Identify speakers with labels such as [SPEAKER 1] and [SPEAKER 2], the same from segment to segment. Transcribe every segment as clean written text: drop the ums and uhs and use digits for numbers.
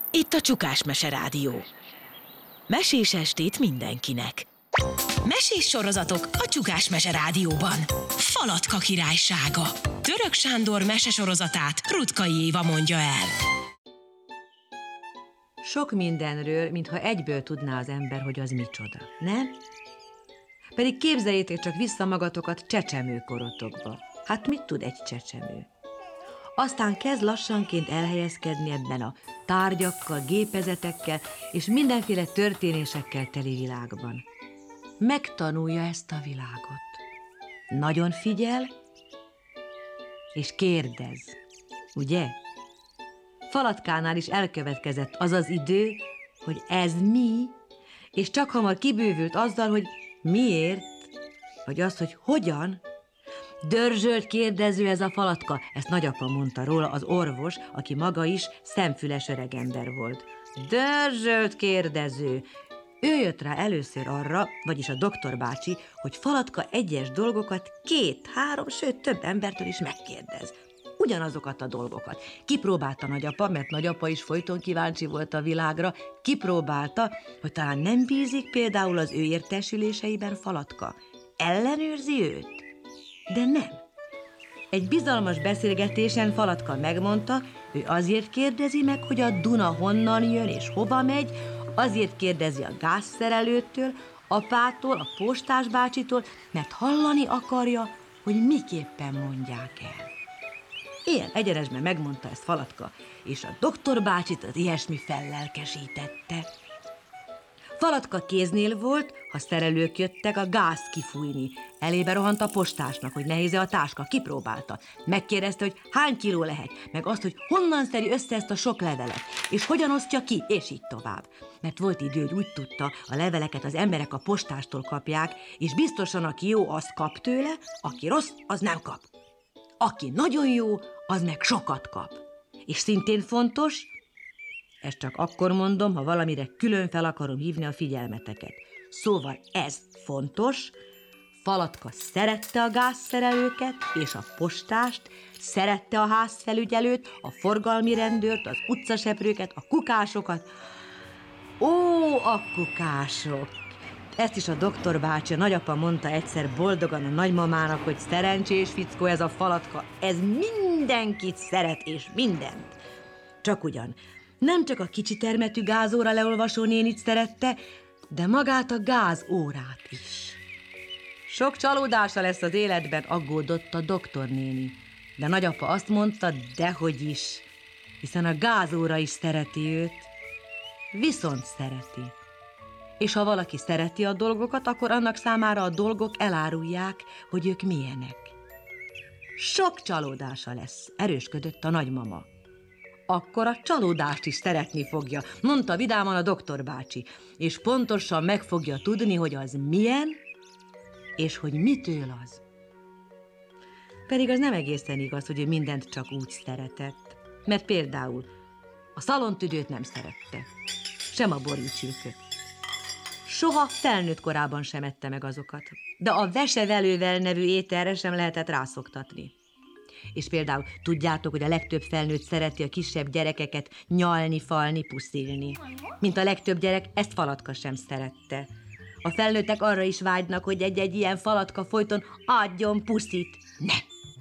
[SPEAKER 1] Itt a Csukás Mese Rádió. Mesés estét mindenkinek. Mesés sorozatok a Csukás Mese Rádióban. Falatka királysága. Török Sándor mesesorozatát Ruttkai Éva mondja el.
[SPEAKER 2] Sok mindenről, mintha egyből tudná az ember, hogy az micsoda, nem? Pedig képzeljétek csak vissza magatokat csecsemőkorotokba. Hát mit tud egy csecsemő? Aztán kezd lassanként elhelyezkedni ebben a tárgyakkal, gépezetekkel és mindenféle történésekkel teli világban. Megtanulja ezt a világot. Nagyon figyel, és kérdez, ugye? Falatkánál is elkövetkezett az az idő, hogy ez mi, és csak hamar kibővült azzal, hogy miért, vagy az, hogy hogyan. Dörzsölt kérdező ez a Falatka, ezt nagyapa mondta róla, az orvos, aki maga is szemfüles öregember volt. Dörzsölt kérdező. Ő jött rá először arra, vagyis a doktor bácsi, hogy Falatka egyes dolgokat 2, 3, sőt több embertől is megkérdez. Ugyanazokat a dolgokat. Kipróbálta nagyapa, mert nagyapa is folyton kíváncsi volt a világra, kipróbálta, hogy talán nem bízik például az ő értesüléseiben Falatka. Ellenőrzi őt? De nem. Egy bizalmas beszélgetésen Falatka megmondta, ő azért kérdezi meg, hogy a Duna honnan jön és hova megy, azért kérdezi a gázszerelőtől, apától, a postás bácsitól, mert hallani akarja, hogy miképpen mondják el. Ilyen egyenesben megmondta ezt Falatka, és a doktor bácsit az ilyesmi fellelkesítette. Falatka kéznél volt, ha szerelők jöttek a gázt kifújni. Elébe rohant a postásnak, hogy nehéz-e a táska, kipróbálta. Megkérdezte, hogy hány kiló lehet, meg azt, hogy honnan szedi össze ezt a sok levelet, és hogyan osztja ki, és így tovább. Mert volt idő, hogy úgy tudta, a leveleket az emberek a postástól kapják, és biztosan aki jó, az kap tőle, aki rossz, az nem kap. Aki nagyon jó, az meg sokat kap. És szintén fontos, ezt csak akkor mondom, ha valamire külön fel akarom hívni a figyelmeteket. Szóval ez fontos, Falatka szerette a gázszerelőket és a postást, szerette a házfelügyelőt, a forgalmi rendőrt, az utcaseprőket, a kukásokat. Ó, a kukások! Ezt is a doktor bácsi, a nagyapa mondta egyszer boldogan a nagymamának, hogy szerencsés fickó ez a Falatka, ez mindenkit szeret és mindent. Csak ugyan, nem csak a kicsi termetű gázóra leolvasó nénit szerette, de magát a gázórát is. Sok csalódása lesz az életben, aggódott a doktornéni, de nagyapa azt mondta, dehogy is, hiszen a gázóra is szereti őt, viszont szereti. És ha valaki szereti a dolgokat, akkor annak számára a dolgok elárulják, hogy ők milyenek. Sok csalódása lesz, erősködött a nagymama. Akkor a csalódást is szeretni fogja, mondta vidáman a doktor bácsi, és pontosan meg fogja tudni, hogy az milyen, és hogy mitől az. Pedig az nem egészen igaz, hogy ő mindent csak úgy szeretett, mert például a szalontüdőt nem szerette, sem a borítcsülköt. Soha felnőtt korában sem ette meg azokat, de a vesevelővel nevű ételre sem lehetett rászoktatni. És például tudjátok, hogy a legtöbb felnőtt szereti a kisebb gyerekeket nyalni, falni, puszilni. Mint a legtöbb gyerek, ezt Falatka sem szerette. A felnőttek arra is vágynak, hogy egy-egy ilyen Falatka folyton adjon puszit. Nem!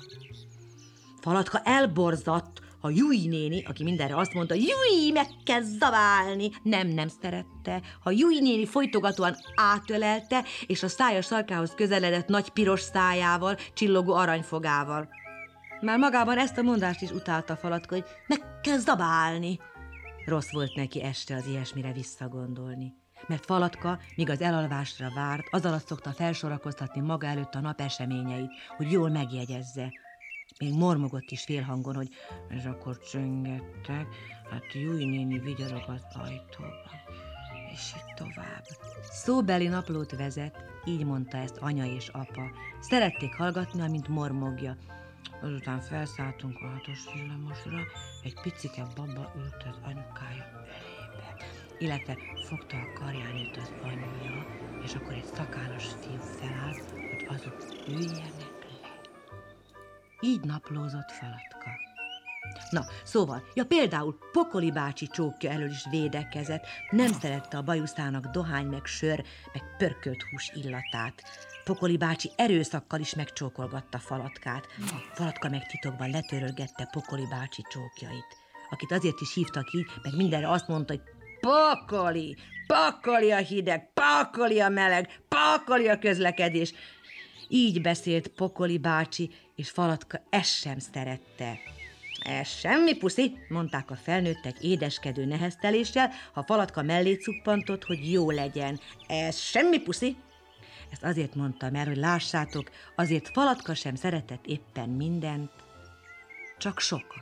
[SPEAKER 2] Falatka elborzadt, ha Júj néni, aki mindenre azt mondta, Júj, meg kell zabálni, nem szerette. Ha Júj néni folytogatóan átölelte, és a szája sarkához közeledett nagy piros szájával, csillogó aranyfogával. Már magában ezt a mondást is utálta Falatka, hogy meg kell zabálni. Rossz volt neki este az ilyesmire visszagondolni. Mert Falatka, míg az elalvásra várt, az alatt szokta felsorakoztatni maga előtt a nap eseményeit, hogy jól megjegyezze. Még mormogott is félhangon, hogy és akkor csöngettek, hát Júj néni vigyorog az ajtóban, és így tovább. Szóbeli naplót vezet, így mondta ezt anya és apa. Szerették hallgatni, amint mormogja. Azután felszálltunk a 6-os villamosra, egy picike baba ült az anyukája ölébe, illetve fogta a karján őt az anyja, és akkor egy szakállas fiú felállt, hogy azok üljenek le. Így naplózott Falatka. Na, szóval, például Pokoli bácsi csókja elől is védekezett, nem szerette a bajuszának dohány, meg sör, meg pörkölt hús illatát. Pokoli bácsi erőszakkal is megcsókolgatta Falatkát. Falatka meg titokban letörölgette Pokoli bácsi csókjait, akit azért is hívtak így, meg mindenre azt mondta, hogy Pokoli, Pokoli a hideg, Pokoli a meleg, Pokoli a közlekedés. Így beszélt Pokoli bácsi, és Falatka ezt sem szerette. Ez semmi, puszi, mondták a felnőttek édeskedő nehezteléssel, ha Falatka mellé cuppantott, hogy jó legyen. Ez semmi, puszi. Ezt azért mondtam el, hogy lássátok, azért Falatka sem szeretett éppen mindent, csak sokat.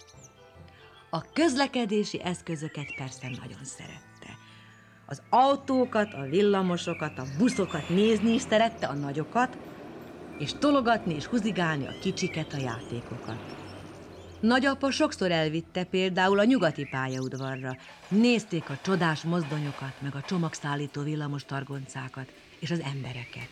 [SPEAKER 2] A közlekedési eszközöket persze nagyon szerette. Az autókat, a villamosokat, a buszokat nézni is szerette, a nagyokat, és tologatni és huzigálni a kicsiket, a játékokat. Nagyapa sokszor elvitte például a nyugati pályaudvarra. Nézték a csodás mozdonyokat, meg a csomagszállító villamos targoncákat, és az embereket.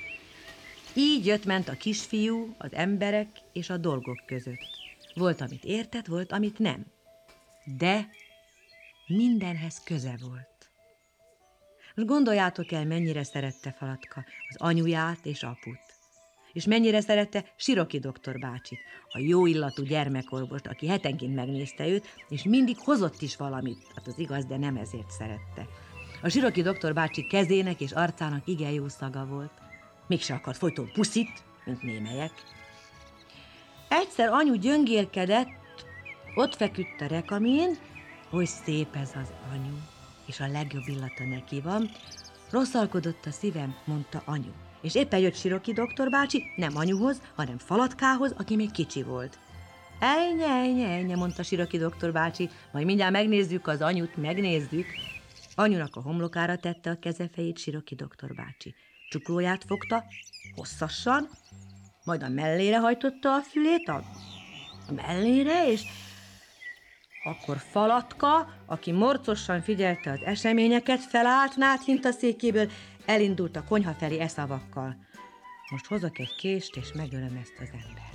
[SPEAKER 2] Így jött-ment a kisfiú, az emberek és a dolgok között. Volt, amit értett, volt, amit nem. De mindenhez köze volt. Most gondoljátok el, mennyire szerette Falatka az anyuját és aput. És mennyire szerette Siroki doktor bácsit, a jó illatú gyermekorvost, aki hetenként megnézte őt, és mindig hozott is valamit, hát az igaz, de nem ezért szerette. A Siroki doktor bácsi kezének és arcának igen jó szaga volt. Mégse akart folyton puszit, mint némelyek. Egyszer anyu gyöngélkedett, ott feküdt a rekamin, hogy szép ez az anyu, és a legjobb illata neki van. Rosszalkodott a szívem, mondta anyu. És éppen jött Siroki doktor bácsi, nem anyuhoz, hanem Falatkához, aki még kicsi volt. Ejnye, mondta Siroki doktor bácsi, majd mindjárt megnézzük az anyut, megnézzük. Anyunak a homlokára tette a kezefejét Siroki doktor bácsi. Csuklóját fogta, hosszassan, majd a mellére hajtotta a fülét, a mellére, és akkor Falatka, aki morcosan figyelte az eseményeket, felállt náthint a székéből, elindult a konyha felé eszavakkal. Most hozok egy kést, és megölöm ezt az embert.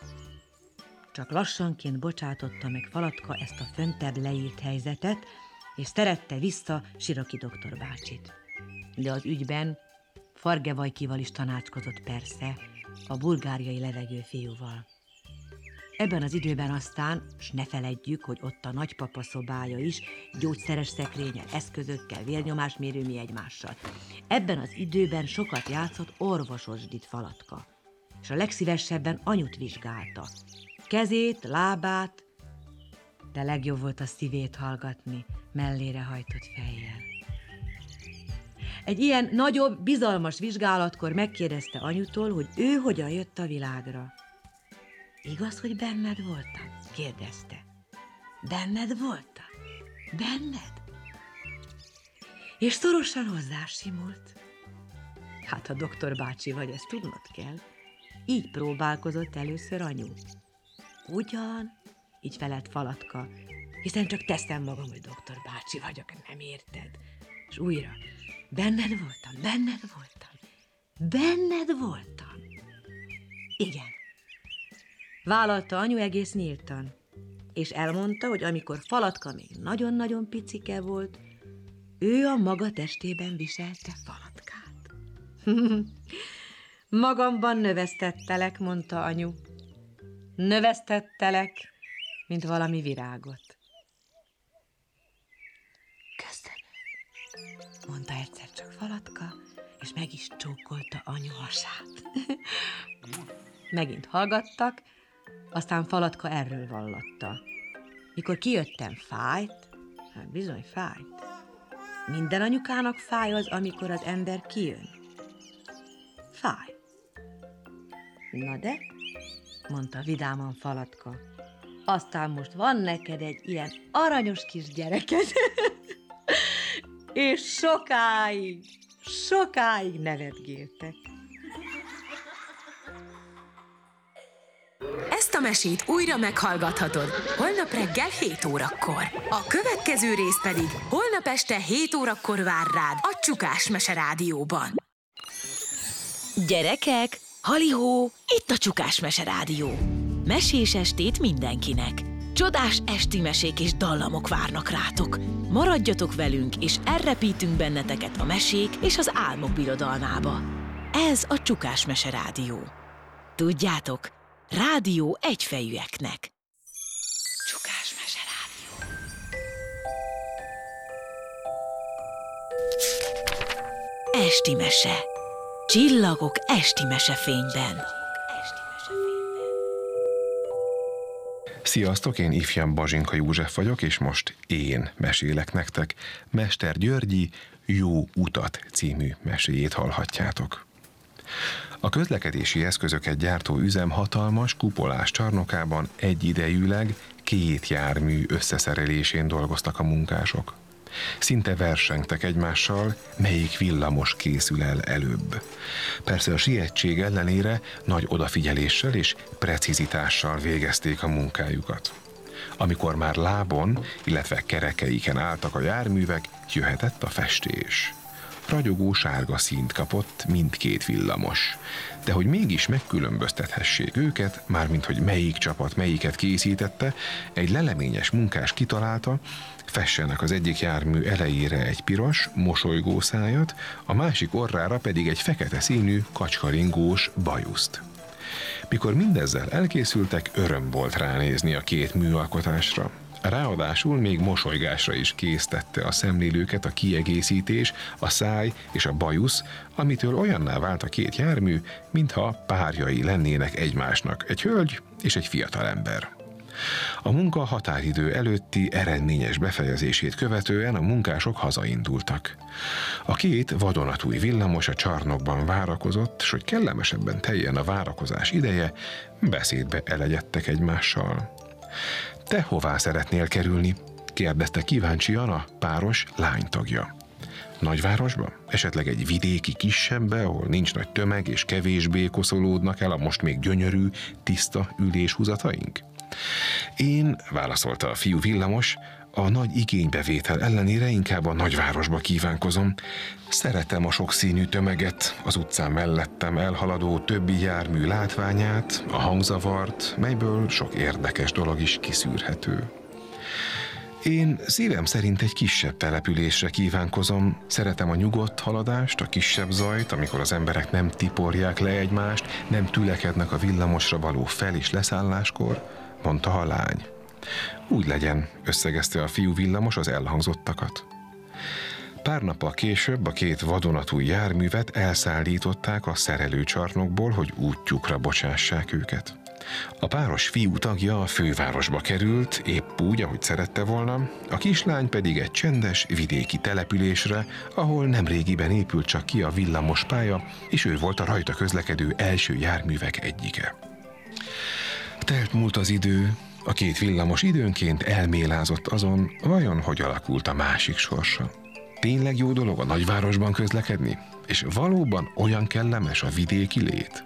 [SPEAKER 2] Csak lassanként bocsátotta meg Falatka ezt a föntebb leírt helyzetet, és szerette vissza Siroki doktor bácsit. De az ügyben Fargevajkival is tanácskozott persze, a bulgáriai levegő fiúval. Ebben az időben aztán, s ne feledjük, hogy ott a nagypapa szobája is, gyógyszeres szekrényel, eszközökkel, vérnyomásmérőmi egymással. Ebben az időben sokat játszott orvososdit Falatka, és a legszívesebben anyut vizsgálta. Kezét, lábát, de legjobb volt a szívét hallgatni, mellére hajtott fejjel. Egy ilyen nagyobb, bizalmas vizsgálatkor megkérdezte anyutól, hogy ő hogyan jött a világra. Igaz, hogy benned voltam? Kérdezte. Benned voltam? Benned? És szorosan hozzásimult. Hát a doktor bácsi vagy, ezt tudnod kell. Így próbálkozott először anyu. Ugyan, így felelt Falatka, hiszen csak teszem magam, hogy doktor bácsi vagyok, nem érted? És újra, benned voltam, benned voltam, benned voltam. Igen. Vállalta anyu egész nyíltan, és elmondta, hogy amikor Falatka még nagyon-nagyon picike volt, ő a maga testében viselte Falatkát. Magamban növesztettelek, mondta anyu. Növesztettelek, mint valami virágot. Köszönöm, mondta egyszer csak Falatka, és meg is csókolta anyu hasát. Megint hallgattak, aztán Falatka erről vallatta. Mikor kijöttem, fájt? Hát bizony fájt. Minden anyukának fáj az, amikor az ember kijön. Fáj. Na de, mondta vidáman Falatka, aztán most van neked egy ilyen aranyos kis gyereked, és sokáig nevetgéltek.
[SPEAKER 1] Ezt a mesét újra meghallgathatod holnap reggel 7 órakor. A következő rész pedig holnap este 7 órakor vár rád a Csukás Mese Rádióban. Gyerekek, halihó, itt a Csukás Mese Rádió. Mesés estét mindenkinek. Csodás esti mesék és dallamok várnak rátok. Maradjatok velünk, és elrepítünk benneteket a mesék és az álmok birodalmába. Ez a Csukás Mese Rádió. Tudjátok, rádió egyfejűeknek. Csukás Mese Rádió. Esti mese. Csillagok esti mesefényben.
[SPEAKER 3] Sziasztok, én ifjabb Bazsinka József vagyok, és most én mesélek nektek Mester Györgyi Jó utat című meséjét hallhatjátok. A közlekedési eszközöket gyártó üzem hatalmas kupolás csarnokában egyidejűleg 2 jármű összeszerelésén dolgoztak a munkások. Szinte versengtek egymással, melyik villamos készül el előbb. Persze a sietség ellenére nagy odafigyeléssel és precizitással végezték a munkájukat. Amikor már lábon, illetve kerekeiken álltak a járművek, jöhetett a festés. Ragyogó sárga színt kapott mindkét villamos. De hogy mégis megkülönböztethessék őket, mármint hogy melyik csapat melyiket készítette, egy leleményes munkás kitalálta, fessenek az egyik jármű elejére egy piros, mosolygó szájat, a másik orrára pedig egy fekete színű, kacskaringós bajuszt. Mikor mindezzel elkészültek, öröm volt ránézni a 2 műalkotásra. Ráadásul még mosolygásra is késztette a szemlélőket a kiegészítés, a száj és a bajusz, amitől olyanná vált a 2 jármű, mintha párjai lennének egymásnak, egy hölgy és egy fiatalember. A munka határidő előtti eredményes befejezését követően a munkások hazaindultak. A 2 vadonatúj villamos a csarnokban várakozott, s hogy kellemesebben teljen a várakozás ideje, beszédbe elegyedtek egymással. Te hová szeretnél kerülni? Kérdezte kíváncsian a páros lánytagja. Nagyvárosba? Esetleg egy vidéki kisebbbe, ahol nincs nagy tömeg és kevésbé koszolódnak el a most még gyönyörű, tiszta üléshúzataink? Én, válaszolta a fiú villamos, a nagy igénybevétel ellenére inkább a nagyvárosba kívánkozom. Szeretem a sokszínű tömeget, az utcán mellettem elhaladó többi jármű látványát, a hangzavart, melyből sok érdekes dolog is kiszűrhető. Én szívem szerint egy kisebb településre kívánkozom, szeretem a nyugodt haladást, a kisebb zajt, amikor az emberek nem tiporják le egymást, nem tülekednek a villamosra való fel- és leszálláskor, mondta a lány. Úgy legyen, összegezte a fiú villamos az elhangzottakat. Pár nappal később a 2 vadonatúj járművet elszállították a szerelőcsarnokból, hogy útjukra bocsássák őket. A páros fiú tagja a fővárosba került, épp úgy, ahogy szerette volna, a kislány pedig egy csendes vidéki településre, ahol nemrégiben épült csak ki a villamos pálya, és ő volt a rajta közlekedő első járművek egyike. Telt múlt az idő, a 2 villamos időnként elmélázott azon, vajon hogy alakult a másik sorsa. Tényleg jó dolog a nagyvárosban közlekedni? És valóban olyan kellemes a vidéki lét?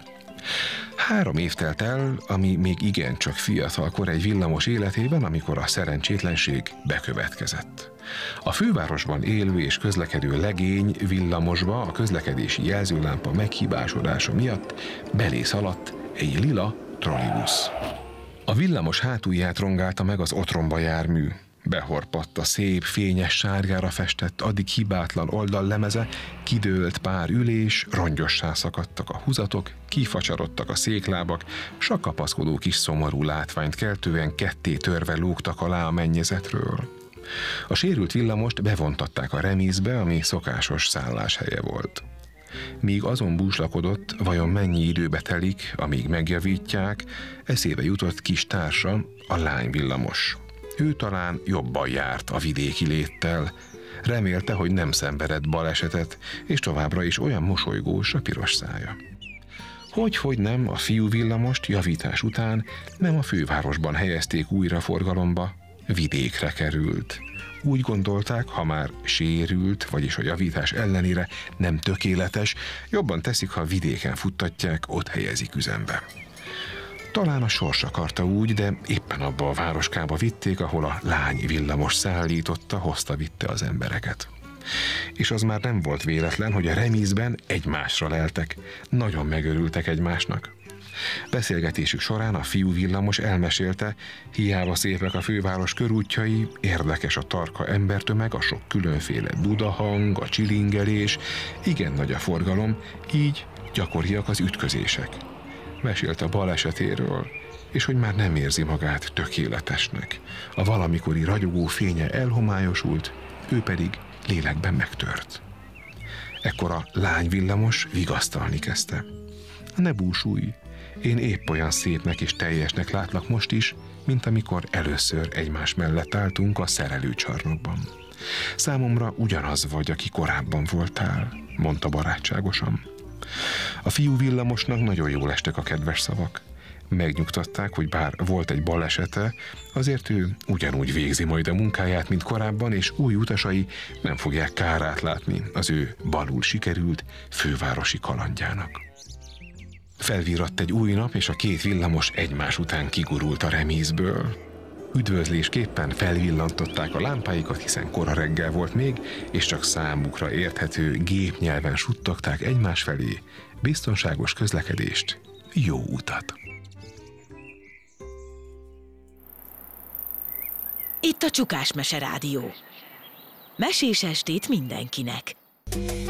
[SPEAKER 3] 3 év telt el, ami még igencsak fiatalkor egy villamos életében, amikor a szerencsétlenség bekövetkezett. A fővárosban élő és közlekedő legény villamosba a közlekedési jelzőlámpa meghibásodása miatt belé szaladt egy lila trollibusz. A villamos hátulját rongálta meg az otromba jármű. Behorpadt a szép, fényes sárgára festett, addig hibátlan oldallemeze, kidőlt pár ülés, rongyossá szakadtak a húzatok, kifacsarodtak a széklábak, s a kapaszkodó kis szomorú látványt keltően ketté törve lógtak alá a mennyezetről. A sérült villamost bevontatták a remízbe, ami szokásos szálláshelye volt. Míg azon búslakodott, vajon mennyi időbe telik, amíg megjavítják, eszébe jutott kis társa, a lányvillamos. Ő talán jobban járt a vidéki léttel, remélte, hogy nem szenvedett balesetet, és továbbra is olyan mosolygós a piros szája. Hogy nem, a fiú villamost javítás után nem a fővárosban helyezték újra forgalomba, vidékre került. Úgy gondolták, ha már sérült, vagyis a javítás ellenére nem tökéletes, jobban teszik, ha vidéken futtatják, ott helyezik üzembe. Talán a sors akarta úgy, de éppen abba a városkába vitték, ahol a lány villamos szállította, hozta-vitte az embereket. És az már nem volt véletlen, hogy a remízben egymásra leltek, nagyon megörültek egymásnak. Beszélgetésük során a fiú villamos elmesélte, hiába szépek a főváros körútjai, érdekes a tarka embertömeg, a sok különféle dudahang, a csilingelés, igen nagy a forgalom, így gyakoriak az ütközések. Mesélt a balesetéről, és hogy már nem érzi magát tökéletesnek. A valamikori ragyogó fénye elhomályosult, ő pedig lélekben megtört. Ekkor a lányvillamos vigasztalni kezdte. Ne búsulj, én épp olyan szépnek és teljesnek látlak most is, mint amikor először egymás mellett álltunk a szerelőcsarnokban. Számomra ugyanaz vagy, aki korábban voltál, mondta barátságosan. A fiú villamosnak nagyon jól estek a kedves szavak. Megnyugtatták, hogy bár volt egy balesete, azért ő ugyanúgy végzi majd a munkáját, mint korábban, és új utasai nem fogják kárát látni az ő balul sikerült fővárosi kalandjának. Felvíratt egy új nap, és a két villamos egymás után kigurult a remízből. Üdvözlésképpen felvillantották a lámpáikat, hiszen kora reggel volt még, és csak számukra érthető gépnyelven suttogták egymás felé: biztonságos közlekedést, jó utat!
[SPEAKER 1] Itt a Csukás Mese Rádió. Mesés estét mindenkinek!